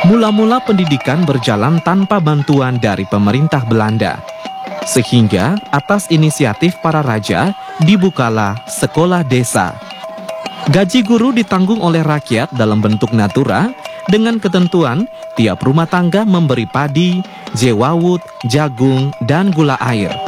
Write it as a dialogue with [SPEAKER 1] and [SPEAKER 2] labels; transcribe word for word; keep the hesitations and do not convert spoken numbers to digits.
[SPEAKER 1] Mula-mula pendidikan berjalan tanpa bantuan dari pemerintah Belanda. Sehingga atas inisiatif para raja dibukalah sekolah desa. Gaji guru ditanggung oleh rakyat dalam bentuk natura dengan ketentuan tiap rumah tangga memberi padi, jewawut, jagung, dan gula air.